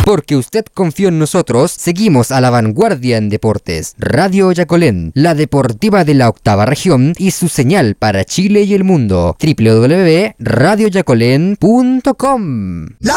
Porque usted confió en nosotros, seguimos a la vanguardia en deportes. Radio Yacolén, la deportiva de la octava región y su señal para Chile y el mundo. www.radioyacolén.com